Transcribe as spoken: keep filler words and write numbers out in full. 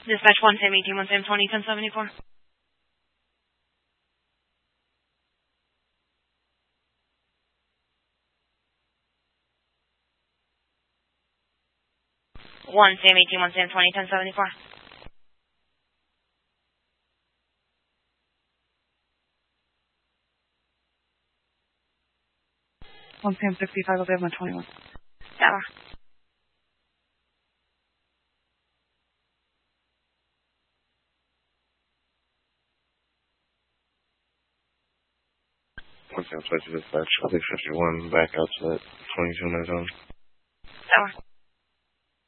Dispatch one Sam eighteen, one Sam twenty, ten seventy-four. one Sam eighteen, one Sam twenty, ten seventy-four. one Sam sixty-five, I'll be one twenty-one. Tower. one Sam twenty dispatch, I think fifty-one back outside twenty-two minutes on. Tower.